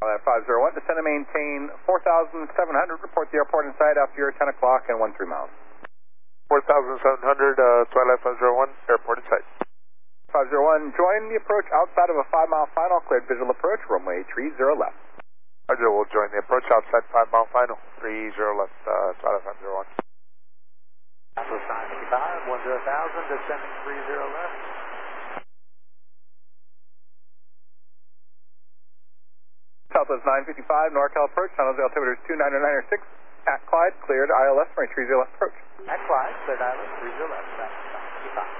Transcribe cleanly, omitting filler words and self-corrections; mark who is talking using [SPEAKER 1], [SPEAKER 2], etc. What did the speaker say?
[SPEAKER 1] 501, descend and maintain 4,700. Report the airport in sight after your 10 o'clock and 13 miles.
[SPEAKER 2] 4,700, Twilight 501, airport in sight.
[SPEAKER 1] 501, join the approach outside of a 5-mile final, cleared visual approach, runway 30 left.
[SPEAKER 2] Roger, we'll join the approach outside 5-mile final, 30 left, Twilight 501.
[SPEAKER 3] Atlas 955, 10,000, descending 30 left.
[SPEAKER 1] Southwest 955, NorCal approach, tunnels altimeter 299.6, at Clyde, cleared ILS, runway 30 left approach.
[SPEAKER 3] At Clyde, cleared ILS, 30 left, Southwest 955.